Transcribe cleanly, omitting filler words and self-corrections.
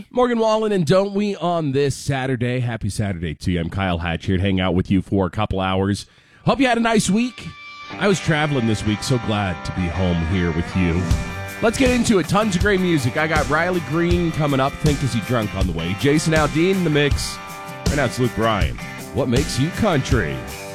Morgan Wallen and Don't We on this Saturday. Happy Saturday to you. I'm Kyle Hatch here to hang out with you for a couple hours. Hope you had a nice week. I was traveling this week, so glad to be home here with you. Let's get into it. Tons of great music. I got Riley Green coming up. Think Is He Drunk on the way. Jason Aldean in the mix. Right now it's Luke Bryan. What makes you country?